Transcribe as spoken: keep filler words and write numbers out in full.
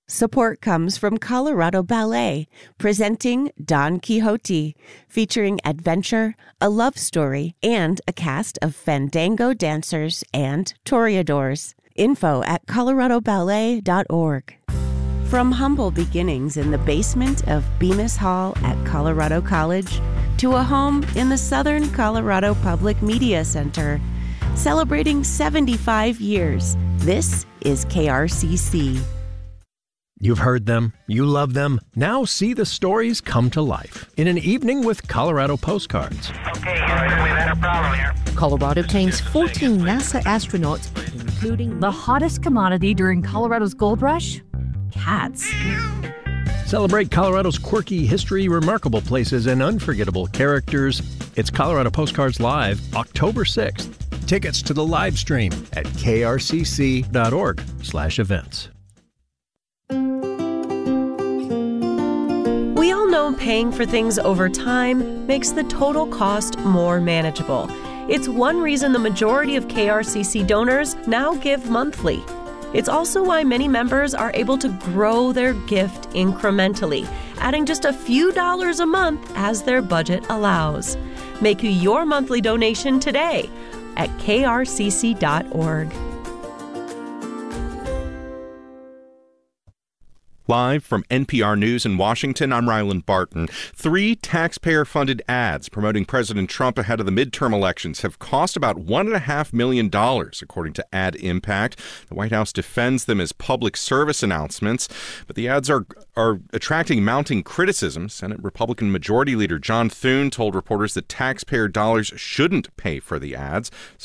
Support comes from Colorado Ballet, presenting Don Quixote, featuring adventure, a love story, and a cast of fandango dancers and toreadors. Info at colorado ballet dot org. From humble beginnings in the basement of Bemis Hall at Colorado College to a home in the Southern Colorado Public Media Center, celebrating seventy-five years, this is K R C C. You've heard them, you love them. Now see the stories come to life in an evening with Colorado Postcards. Okay, Houston, we've had a problem here. Colorado claims fourteen NASA astronauts, including the hottest commodity during Colorado's gold rush, cats. Celebrate Colorado's quirky history, remarkable places, and unforgettable characters. It's Colorado Postcards Live, October sixth. Tickets to the live stream at k r c c dot org slash events. We all know paying for things over time makes the total cost more manageable. It's one reason the majority of K R C C donors now give monthly. It's also why many members are able to grow their gift incrementally, adding just a few dollars a month as their budget allows. Make your monthly donation today at k r c c dot org. Live from N P R News in Washington, I'm Ryland Barton. Three taxpayer-funded ads promoting President Trump ahead of the midterm elections have cost about one point five million dollars, according to Ad Impact. The White House defends them as public service announcements, but the ads are are attracting mounting criticism. Senate Republican Majority Leader John Thune told reporters that taxpayer dollars shouldn't pay for the ads.